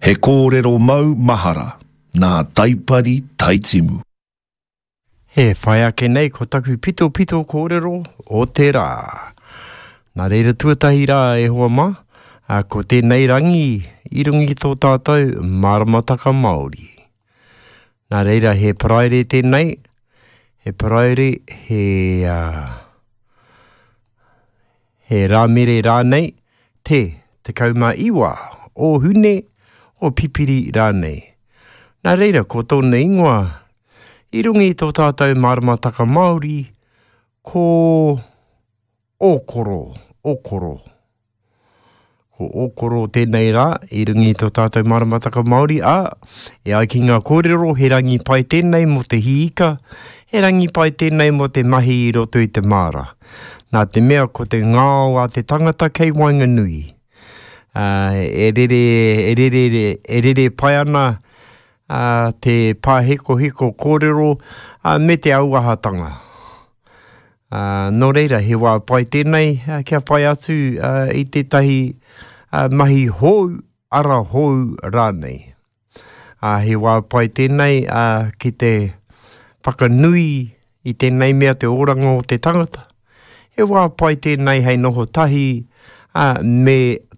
He kōrero mau mahara, nā taipari taitimu. He whai ake nei ko taku pito kōrero o te rā. Nā reira tuatahi rā e hoa ma, ko tēnei rangi i rungi tō tātou maramataka Māori. Nā reira he paraire tēnei, he paraire he rāmere rānei, te kauma iwa o hune o pipiri rānei. Nā reira ko tōna ingoa, i rungi tō tātou maramataka Māori, ko okoro. Ko okoro tēnei rā, i rungi tō tātou maramataka Māori, e ai ki ngā kōrero, he rangi pai tēnei mo te hiika, he rangi pai tēnei mo te mahi i roto i te māra. Nā te mea ko te ngāo a te tangata kei Wainganui. E rere pai ana te pāheko kōrero me te auahatanga. Nō reira, he wā pai tēnei, kia pai atu i tētahi mahi hou, ara hou rānei. He wā pai tēnei ki te whakanui i tēnei mea te oranga o te tangata. He wā pai tēnei hei noho tahi me